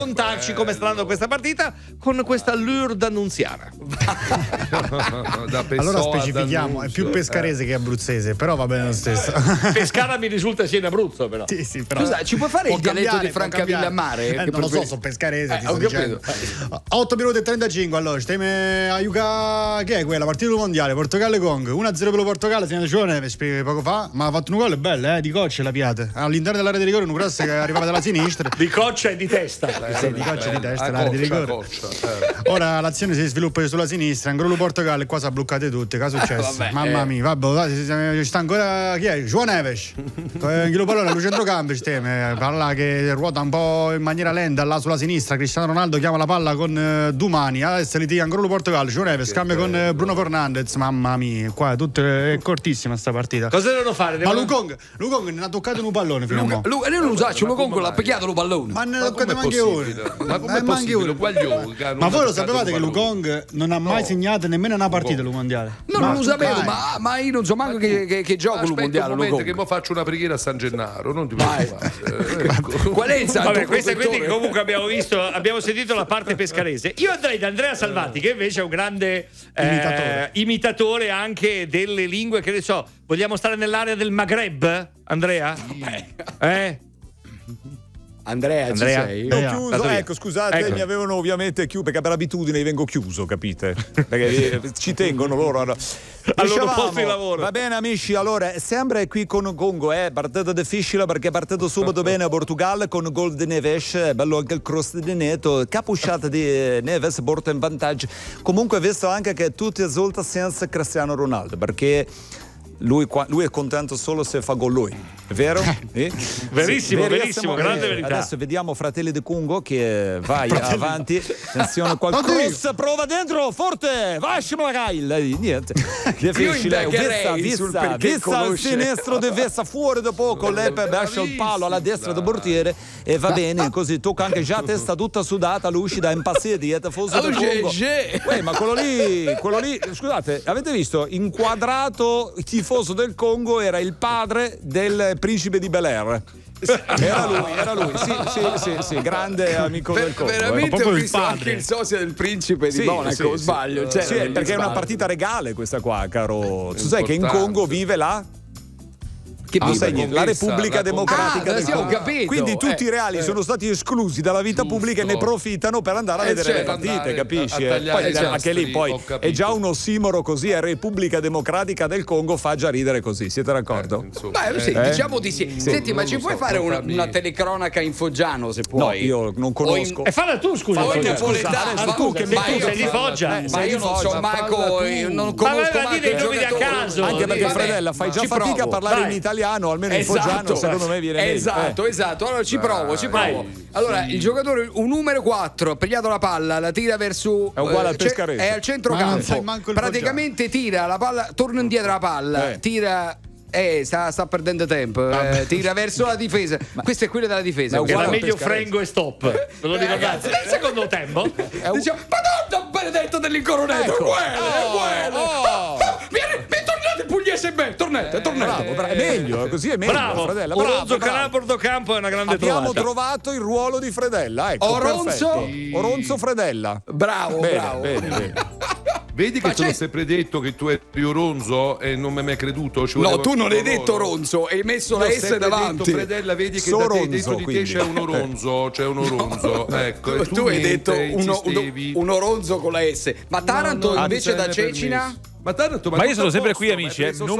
Contarci come sta andando questa partita con questa allure d'annunziana. Allora specifichiamo, è più pescarese che abruzzese, però va bene lo stesso. Pescara mi risulta sia in Abruzzo, però. Sì, però. Scusa, ci puoi fare il dialetto di Francavilla a Mare? Non lo so, sono pescarese. Ti sto ho dicendo. 8 minuti e 35. Allora, stiamo a Yuka. Che è quella? Partita del mondiale, Portogallo-Congo. 1-0 per lo Portogallo, si ne spiega poco fa. Ma ha fatto un gol bello, di Coccia la piata. All'interno dell'area di rigore, un cross che arrivava dalla sinistra. Di Coccia e di testa. Di Coccia di testa, l'area di rigore. Ora l'azione si sviluppa sulla sinistra, ancora lo Portogallo e qua si è bloccate tutte. Che è successo? Mamma mia, vabbè, ci sta ancora chi è? João Neves. Lo pallone al centrocampo, palla che ruota un po' in maniera lenta là sulla sinistra. Cristiano Ronaldo chiama la palla con Dumani. Adesso litiga ancora lo Portogallo. João Neves cambia con Bruno Fernandes. Mamma mia, qua è cortissima sta partita. Cosa devono fare? Ma Lukong ne ha toccato un pallone fino a mo'. Io non lo so, Lukong l'ha picchiato il pallone. Ma ne ha toccato anche uno. Ma come possibile? Ma voi lo sapevate che Lukong non ha mai segnato nemmeno una partita al mondiale? No, non lo sapevo, ma io non so manco che gioco il mondiale. Un momento che mo faccio una preghiera a San Gennaro, non ti preoccupare. Qual è il santo? Vabbè, questa quindi comunque abbiamo sentito la parte pescarese. Io andrei da Andrea Salvati, che invece è un grande imitatore anche delle lingue, che ne so. Vogliamo stare nell'area del Maghreb, Andrea? Andrea, ci sei? Ho chiuso, ecco, scusate, mi avevano ovviamente chiuso perché per abitudine vengo chiuso, capite? Perché ci tengono loro al loro posto di lavoro. Va bene amici, allora sempre qui con Congo partita difficile perché è partito subito bene a Portogallo con gol di Neves, bello anche il cross di Neto, capusciata di Neves porta in vantaggio. Comunque visto anche che tutti esulta senza Cristiano Ronaldo, perché lui è contento solo se fa gol lui, è vero? Verissimo, grande verità. Adesso vediamo Fratelli di Congo che vai avanti, attenzione, cross, prova dentro, forte, vasci magari, niente, difficile, vista al sinistro di Vessa, fuori da poco, Lepe lascia il palo alla destra del portiere e va bene, così tocca anche già testa tutta sudata, lucida, impazzita, tifoso del Congo. Ma quello lì, scusate, avete visto, inquadrato tifoso del Congo era il padre del principe di Bel Air. Era lui, sì, grande amico del Congo. Veramente ho visto anche il sosia del principe di Monaco, sbaglio. Perché è una partita regale questa qua, caro. Tu sai che in Congo vive la Repubblica Democratica del Congo. Ho capito. Quindi tutti i reali sono stati esclusi dalla vita pubblica e ne profittano per andare a vedere le partite, capisci? Poi anche lì è già un ossimoro così, è Repubblica Democratica del Congo, fa già ridere così, siete d'accordo? Diciamo di sì. Senti, ma ci puoi fare una telecronaca in foggiano se puoi? No, io non conosco. E falla tu, scusa. O in napoletano. Tu sei di Foggia. Ma io non so manco, non conosco manco dei nomi a caso. Anche perché Fredella fai già fatica a parlare in italiano, almeno in foggiano secondo me viene meglio. Esatto, allora ci provo. Allora il giocatore, un numero 4, ha pigliato la palla, la tira verso, è uguale al pescarese, è al centrocampo, praticamente tira la palla, torna indietro la palla, tira sta perdendo tempo, tira verso la difesa. Questo è quello della difesa, era meglio Frengo e stop, ve lo ricordate? Nel secondo tempo diciamo, Madonna benedetto dell'incoronetto, è quello. Tornate pugliese e me, tornate. Bravo, è meglio, così è meglio. Bravo, Fredella, Oronzo Bortocampo è una grande trovata. Abbiamo trovato il ruolo di Fredella, ecco. Oronzo Fredella. Bravo. Bene. Vedi che te l'ho sempre detto che tu eri Oronzo e non mi hai mai creduto. No, tu non hai detto Oronzo, hai messo la S davanti. Fredella, vedi che dentro di te c'è un Oronzo, ecco. Tu hai detto un Oronzo con la S. Ma Taranto invece da Cecina? Ma io sono sempre qui, amici. Non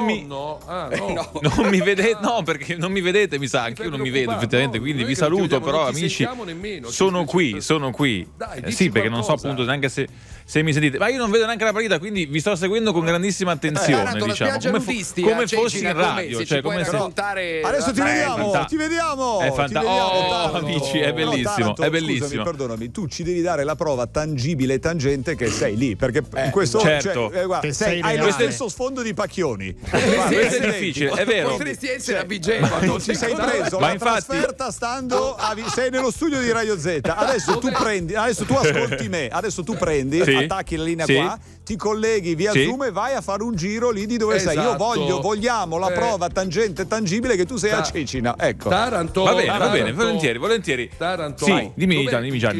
mi vedete, no, perché non mi vedete, mi sa, anche io non mi vedo effettivamente, quindi vi saluto, però amici, sono qui. Sì, perché non so appunto neanche se mi sentite, ma io non vedo neanche la partita, quindi vi sto seguendo con grandissima attenzione, diciamo, come fossi in radio, cioè come se adesso ti vediamo. È fantastico, amici, è bellissimo, è bellissimo. Scusami, perdonami, tu ci devi dare la prova tangibile e tangente che sei lì, perché in questo guarda, hai lo stesso sfondo di Pacchioni. Questo è difficile, è vero. Potresti essere a BG, ma non ti sei preso la trasferta stando sei nello studio di Radio Z. Adesso tu ascolti me, adesso tu prendi attacchi la linea qua, ti colleghi via Zoom e vai a fare un giro lì di dove sei. Io vogliamo la prova tangente tangibile che tu sei a Cecina. Ecco. Taranto. Va bene, volentieri. Taranto. Sì, dimmi Gianni.